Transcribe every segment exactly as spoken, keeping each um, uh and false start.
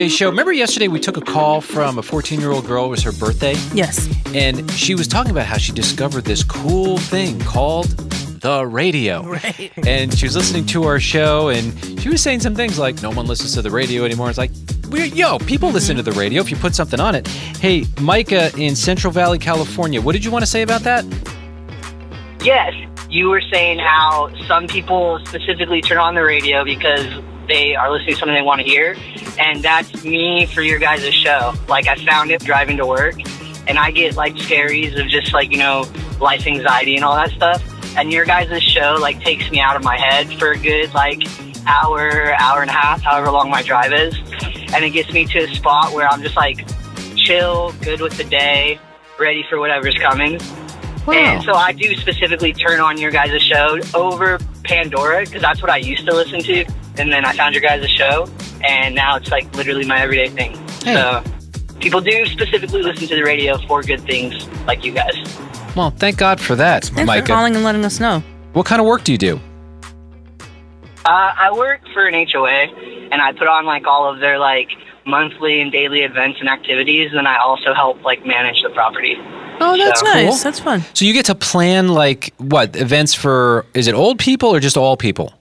Show. Remember yesterday we took a call from a fourteen-year-old girl. It was her birthday. Yes. And she was talking about how she discovered this cool thing called the radio. Right. And she was listening to our show, and she was saying some things like, no one listens to the radio anymore. It's like, we're, yo, people mm-hmm. listen to the radio if you put something on it. Hey, Micah in Central Valley, California, what did you want to say about that? Yes. You were saying how some people specifically turn on the radio because they are listening to something they want to hear. And that's me for your guys' show. Like, I found it driving to work, and I get, like, scaries of just, like, you know, life anxiety and all that stuff. And your guys' show, like, takes me out of my head for a good, like, hour, hour and a half, however long my drive is. And it gets me to a spot where I'm just, like, chill, good with the day, ready for whatever's coming. Wow. And so I do specifically turn on your guys' show over Pandora, because that's what I used to listen to. And then I found your guys' show, and now it's like literally my everyday thing. Hey. So people do specifically listen to the radio for good things like you guys. Well, thank God for that, Thanks Micah. for calling and letting us know. What kind of work do you do? Uh, I work for an H O A, and I put on like all of their like monthly and daily events and activities, and I also help like manage the property. Oh, that's so, nice. Cool. That's fun. So you get to plan like what events for? Is it old people or just all people?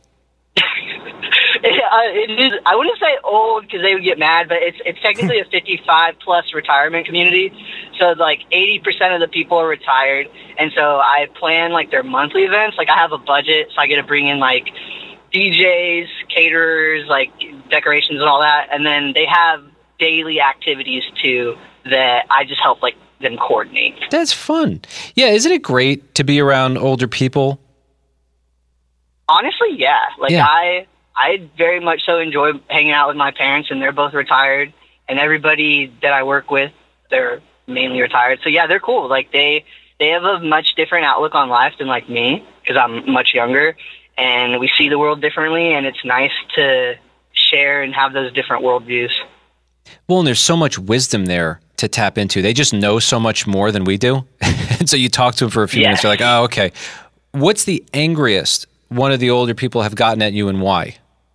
Uh, it is. I wouldn't say old because they would get mad, but it's it's technically a fifty-five plus retirement community. So like eighty percent of the people are retired, and so I plan like their monthly events. Like I have a budget, so I get to bring in like D Js, caterers, like decorations and all that, and then they have daily activities too that I just help like them coordinate. That's fun. Yeah, isn't it great to be around older people? Honestly, yeah. Like yeah. I. I very much so enjoy hanging out with my parents, and they're both retired, and everybody that I work with, they're mainly retired. So yeah, they're cool. Like they, they have a much different outlook on life than like me, because I'm much younger, and we see the world differently, and it's nice to share and have those different worldviews. Well, and there's so much wisdom there to tap into. They just know so much more than we do. And so you talk to them for a few yeah. minutes, you're like, oh, okay. What's the angriest one of the older people have gotten at you, and why?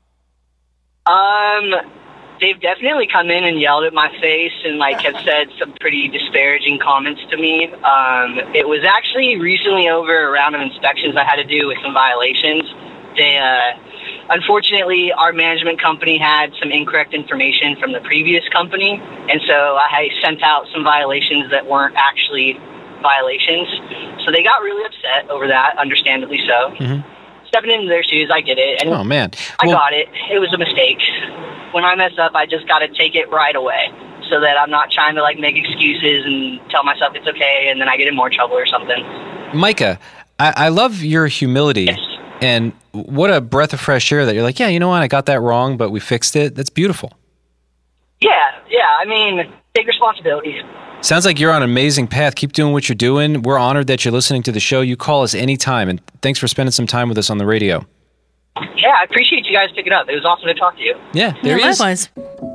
Um, they've definitely come in and yelled at my face and like have said some pretty disparaging comments to me. Um, it was actually recently over a round of inspections I had to do with some violations. They, uh, unfortunately, our management company had some incorrect information from the previous company, and so I sent out some violations that weren't actually violations. So they got really upset over that, understandably so. Mm-hmm. Stepping into their shoes, I get it. And oh, man. I well, got it. It was a mistake. When I mess up, I just got to take it right away so that I'm not trying to, like, make excuses and tell myself it's okay, and then I get in more trouble or something. Micah, I, I love your humility. Yes. And what a breath of fresh air that you're like, yeah, you know what? I got that wrong, but we fixed it. That's beautiful. Yeah, yeah. I mean, take responsibility. Sounds like you're on an amazing path. Keep doing what you're doing. We're honored that you're listening to the show. You call us anytime, and thanks for spending some time with us on the radio. Yeah, I appreciate you guys picking up. It was awesome to talk to you. Yeah, there yeah, he is. likewise.